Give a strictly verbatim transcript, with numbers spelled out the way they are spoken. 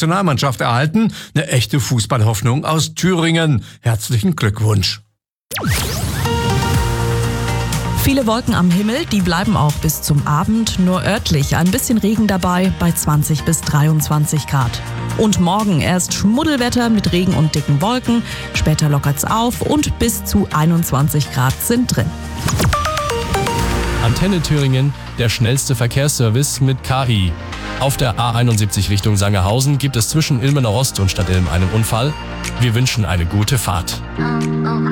Nationalmannschaft erhalten. Eine echte Fußballhoffnung aus Thüringen. Herzlichen Glückwunsch. Viele Wolken am Himmel, die bleiben auch bis zum Abend, nur örtlich ein bisschen Regen dabei bei zwanzig bis dreiundzwanzig Grad. Und morgen erst Schmuddelwetter mit Regen und dicken Wolken, später lockert's auf und bis zu einundzwanzig Grad sind drin. Antenne Thüringen, der schnellste Verkehrsservice mit K I. Auf der A einundsiebzig Richtung Sangerhausen gibt es zwischen Ilmenau Ost und Stadtilm einen Unfall. Wir wünschen eine gute Fahrt.